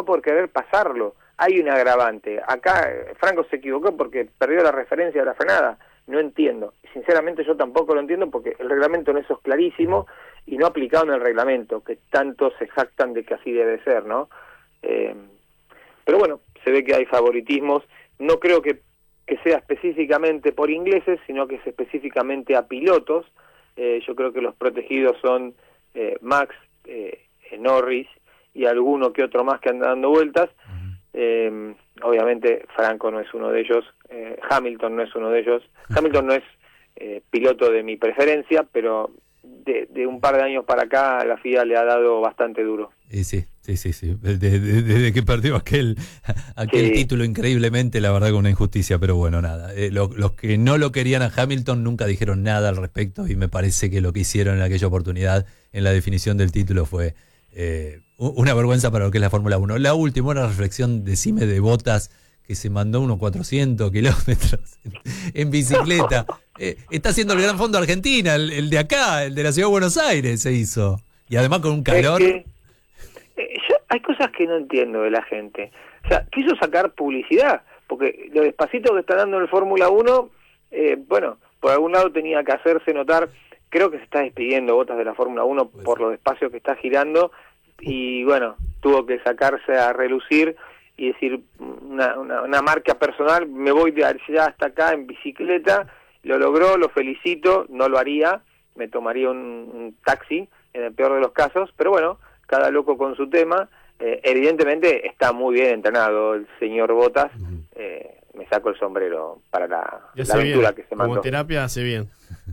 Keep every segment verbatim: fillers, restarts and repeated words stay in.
por querer pasarlo. Hay un agravante. Acá eh, Franco se equivocó porque perdió la referencia de la frenada. No entiendo. Sinceramente yo tampoco lo entiendo porque el reglamento en eso es clarísimo y no aplicado en el reglamento, que tanto se jactan de que así debe ser, ¿no? Eh, pero bueno, se ve que hay favoritismos. No creo que, que sea específicamente por ingleses, sino que es específicamente a pilotos. Eh, yo creo que los protegidos son eh, Max, eh, Norris y alguno que otro más que anda dando vueltas. Eh, obviamente Franco no es uno de ellos, eh, Hamilton no es uno de ellos. Hamilton no es eh, piloto de mi preferencia, pero de, de un par de años para acá la F I A le ha dado bastante duro. Y sí, sí, sí, sí. Desde, desde que perdió aquel, aquel sí. título increíblemente, la verdad que una injusticia, pero bueno, nada. Eh, lo, los que no lo querían a Hamilton nunca dijeron nada al respecto y me parece que lo que hicieron en aquella oportunidad en la definición del título fue eh, una vergüenza para lo que es la Fórmula uno. La última, una reflexión, decime, de Bottas, que se mandó unos cuatrocientos kilómetros en bicicleta. Eh, está haciendo el Gran Fondo Argentina, el, el de acá, el de la Ciudad de Buenos Aires se hizo. Y además con un calor... Es que, eh, yo, hay cosas que no entiendo de la gente. O sea, quiso sacar publicidad, porque lo despacito que está dando en el Fórmula uno, eh, bueno, por algún lado tenía que hacerse notar. Creo que se está despidiendo Bottas de la Fórmula uno pues por sí. lo despacio que está girando, y bueno, tuvo que sacarse a relucir y decir una, una, una marca personal, me voy de allá hasta acá en bicicleta. Lo logró, lo felicito, no lo haría, me tomaría un, un taxi en el peor de los casos, pero bueno, cada loco con su tema. Eh, evidentemente está muy bien entrenado el señor Bottas, eh, me saco el sombrero para la, la aventura bien. que se mandó. Como terapia hace bien,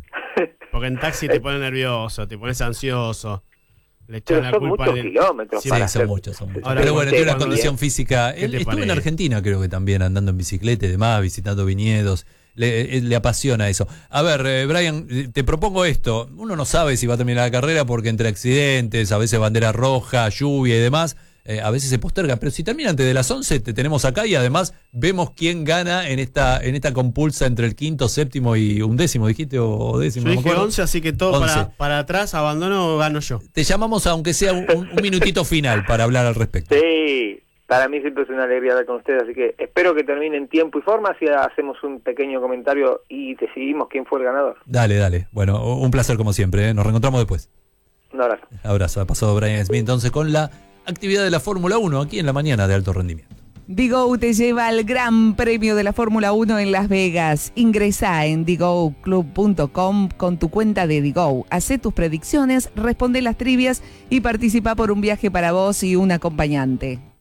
porque en taxi te pone nervioso, te pones ansioso. Le echan pero la son culpa muchos al... kilómetros sí, para son hacer... muchos, son muchos. Ahora, pero bueno, tiene una cuando condición bien. física. Él estuvo en Argentina, creo que también, andando en bicicleta y demás, visitando viñedos. Le, le apasiona eso. A ver, eh, Brian, te propongo esto. Uno no sabe si va a terminar la carrera porque entre accidentes, a veces bandera roja, lluvia y demás, eh, a veces se posterga. Pero si termina antes de las once, te tenemos acá y además vemos quién gana en esta en esta compulsa entre el quinto, séptimo y undécimo, dijiste, o décimo. Yo no dije once, así que todo para, para atrás, abandono, gano yo. Te llamamos aunque sea un, un, un minutito final para hablar al respecto. Sí. Para mí siempre es una alegría hablar con ustedes, así que espero que termine en tiempo y forma, así hacemos un pequeño comentario y decidimos quién fue el ganador. Dale, dale. Bueno, un placer como siempre, ¿eh? Nos reencontramos después. Un abrazo. Abrazo. Ha pasado Brian Smith entonces con la actividad de la Fórmula uno aquí en la mañana de alto rendimiento. Digo te lleva al Gran Premio de la Fórmula uno en Las Vegas. Ingresá en digo club punto com con tu cuenta de Digo. Hacé tus predicciones, responde las trivias y participa por un viaje para vos y un acompañante.